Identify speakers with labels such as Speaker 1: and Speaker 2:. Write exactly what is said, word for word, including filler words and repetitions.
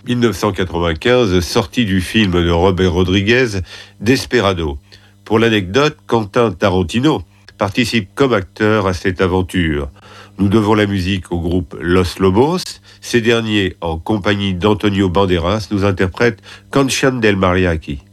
Speaker 1: dix-neuf cent quatre-vingt-quinze, sortie du film de Robert Rodriguez, Desperado. Pour l'anecdote, Quentin Tarantino participe comme acteur à cette aventure. Nous devons la musique au groupe Los Lobos. Ces derniers, en compagnie d'Antonio Banderas, nous interprètent Canción del Mariachi.